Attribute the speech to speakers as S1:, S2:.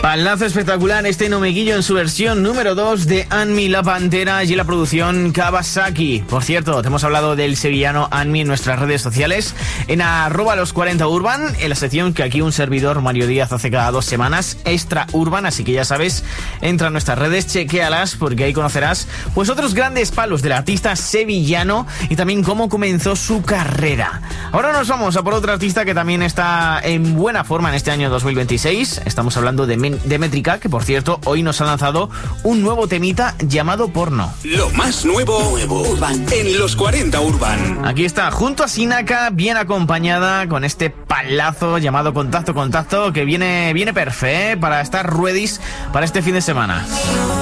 S1: Palazo espectacular este Nomeguillo en su versión número 2 de Anmi la Pantera y la producción Kawasaki. Por cierto, te hemos hablado del sevillano Anmi en nuestras redes sociales, en @los40urban, en la sección que aquí un servidor, Mario Díaz, hace cada 2 semanas, Extra Urban, así que ya sabes, entra a nuestras redes, chequéalas, porque ahí conocerás pues otros grandes palos del artista sevillano y también cómo comenzó su carrera. Ahora nos vamos a por otro artista que también está en buena forma en este año 2026. Estamos hablando de Métrica, que por cierto hoy nos ha lanzado un nuevo temita llamado Porno.
S2: Lo más nuevo Urban en los 40 Urban.
S1: Aquí está, junto a Sinaka, bien acompañada con este palazo llamado Contacto, que viene perfecto para estar ready para este fin de semana.